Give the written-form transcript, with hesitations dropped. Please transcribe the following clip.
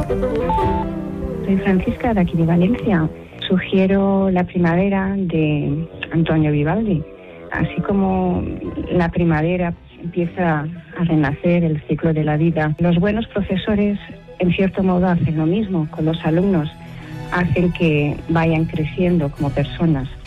Soy Francisca, de aquí de Valencia. Sugiero La primavera de Antonio Vivaldi. Así como la primavera empieza a renacer el ciclo de la vida, los buenos profesores en cierto modo hacen lo mismo con los alumnos, hacen que vayan creciendo como personas.